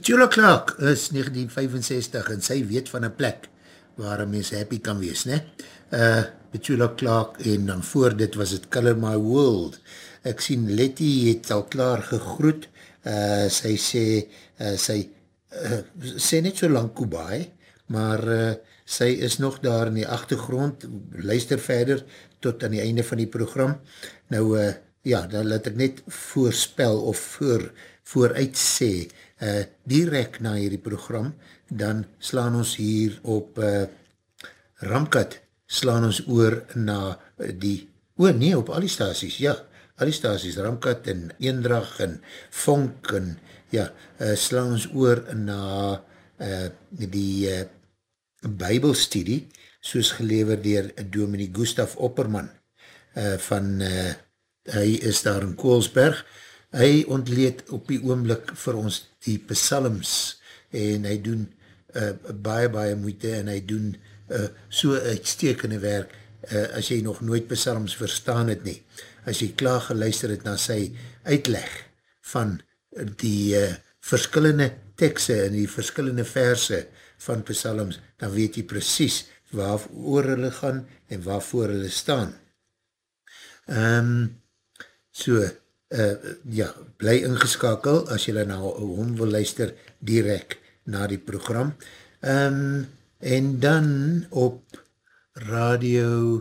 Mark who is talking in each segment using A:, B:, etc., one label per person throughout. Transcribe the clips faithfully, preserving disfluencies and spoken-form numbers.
A: Petula Clark is negentien vyfenzestig en sy weet van een plek waar een mens happy kan wees, ne? Uh, Petula Clark en dan voor dit was het Color My World. Ek sien Letty het al klaar gegroet, uh, sy sê, uh, sy uh, sê net so lang Kubai, maar uh, sy is nog daar in die achtergrond, luister verder tot aan die einde van die program. Nou, uh, ja, dan laat ek net voorspel of voor, vooruit sê, uh, direct na hierdie program, dan slaan ons hier op uh, Ramkat, slaan ons oor na die, o nee, op al die staties, ja, al die staties, Ramkat en Eendrag en Vonk en, ja, uh, slaan ons oor na uh, die uh, Bybelstudie, soos gelever dier Dominee Gustaf Opperman, uh, van, uh, hy is daar in Koolsberg, hy ontleed op die oomblik vir ons die psalms, en hy doen uh, baie, baie moeite, en hy doen uh, so uitstekende werk, uh, as jy nog nooit psalms verstaan het nie, as jy klaar geluister het na sy uitleg van die uh, verskillende tekste en die verskillende verse van psalms, dan weet jy precies waar oor hulle gaan en waarvoor hulle staan. Um, so, uh, ja, bly ingeskakel as jy na hom wil luister direct na die program. Um, en dan op Radio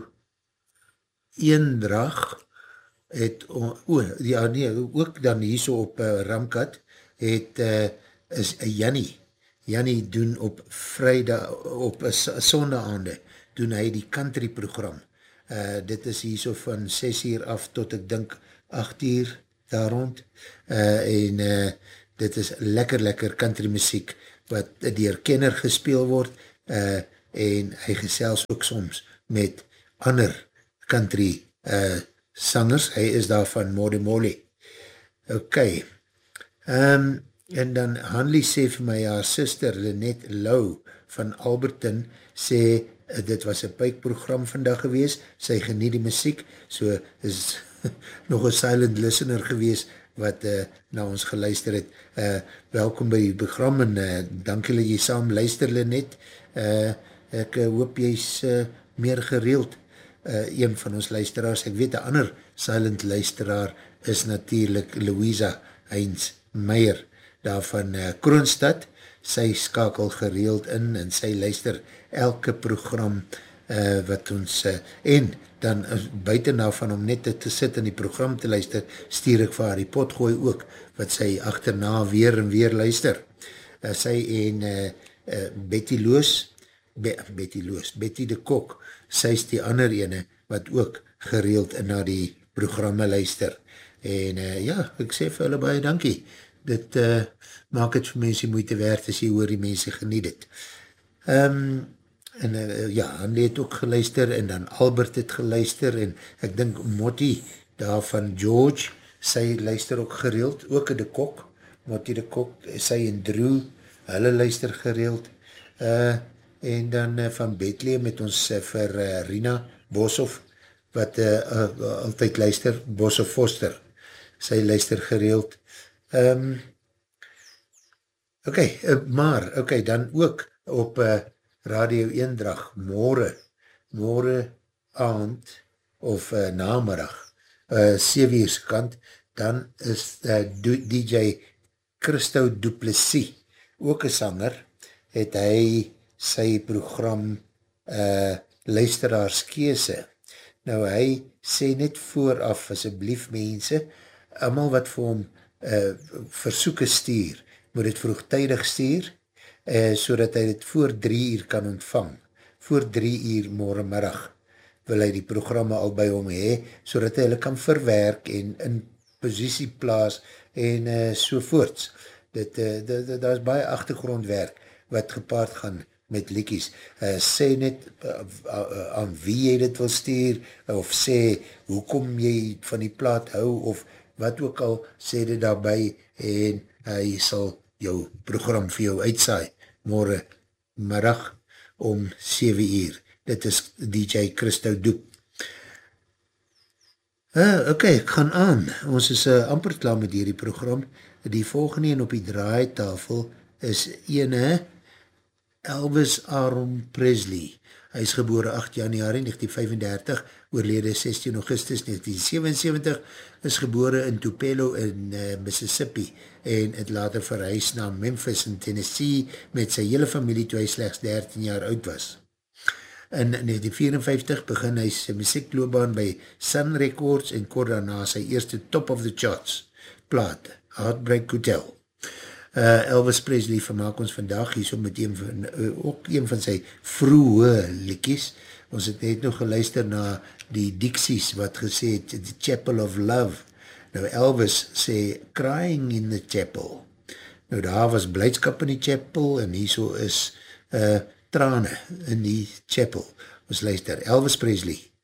A: Eendrag het, o, ja nee, ook dan hier so op uh, Ramkat, het, uh, is uh, Jannie, Jannie doen op vrijdag, op uh, sondegaande, doen hy die country program. Uh, dit is hier so van ses uur af tot ek dink acht uur daar rond, uh, en uh, dit is lekker lekker country muziek, wat dier kenner gespeel word, uh, en hy gesels ook soms met ander country uh, sangers, hy is daar van Mode Molly. Ok, um, en dan Hanlie sê vir my, haar sister Lynette Lou van Alberton, sê, uh, dit was een puikprogram vandag gewees, sy geniet die muziek, so is nog een silent listener gewees, wat uh, na ons geluister het. Uh, welkom by die program, en uh, dank julle jy saam luister, Lynette. Uh, ek uh, hoop jy is uh, meer gereeld uh, een van ons luisteraars. Ek weet, een ander silent luisteraar is natuurlijk Louisa Heinz Meyer, daar van uh, Kroonstad. Sy skakel gereeld in, en sy luister elke program uh, wat ons, uh, en dan uh, buiten daarvan om net te, te sit in die program te luister, stuur ek vir haar die potgooi ook, wat sy achterna weer en weer luister. Uh, sy en uh, uh, Betty Loos, Be Betty Loos, Betty de Kok, sy is die ander ene, wat ook gereeld na die programme luister. En uh, ja, ek sê vir hulle baie dankie. Dit uh, maak het vir mense moeite werd, as jy hoor die mense geniet het. Um, en uh, ja, Hanlie het ook geluister, en dan Albert het geluister, en ek dink Motti, daar van George, sy luister ook gereeld, ook de Kok, Motti de Kok, sy en Drew, hulle luister gereeld, uh, en dan uh, van Bethlehem met ons uh, vir uh, Rina Boshoff, wat uh, uh, altyd luister, Boshoff Foster, sy luister gereeld. Um, ok, uh, maar, ok, dan ook op uh, Radio Eendrag, morgen, morgen aand, of uh, namiddag, uh, sewe uur kant, dan is uh, D J Christo Duplessis, ook een sanger, het hy sy program uh, Luisteraarskeuse. Nou, hy sê net vooraf, asseblief mense, allemaal wat vir hom uh, versoeken stuur, moet het vroegtijdig stuur, uh, so dat hy dit voor drie uur kan ontvang. Voor drie uur morgenmiddag wil hy die programme al by hom hee, so dat hy hulle kan verwerk en in positie plaas en uh, sovoorts. Dit, uh, dit, dit, daar is baie achtergrondwerk wat gepaard gaan met liekies. Uh, sê net uh, uh, aan wie jy dit wil stuur, of sê hoekom jy van die plaat hou, of wat ook al, sê dit daarby, en hy sal jou program vir jou uitsaai, morgen middag om sewe uur. Dit is D J Christo Doep. Uh, ok, ek gaan aan. Ons is uh, amper klaar met hierdie program. Die volgende en op die draaitafel is ene Elvis Aaron Presley. Hy is gebore agt Januarie negentien vyfendertig, oorlede sestien Augustus negentien sewensewentig, is gebore in Tupelo in uh, Mississippi en het later verhuis na Memphis in Tennessee met sy hele familie toe hy slechts dertien jaar oud was. In negentien vierenvyftig begin hy sy muziekloopbaan by Sun Records en kort daarna sy eerste Top of the Charts plaat, Heartbreak Hotel. Uh, Elvis Presley vermaak ons vandag hier so met een van, uh, ook een van sy vroege liedjies. Ons het net nog geluister na die Dixies wat gesê het, The Chapel of Love. Nou Elvis sê, Crying in the Chapel. Nou daar was blydskap in die chapel en hier so is uh, trane in die chapel. Ons luister, Elvis Presley.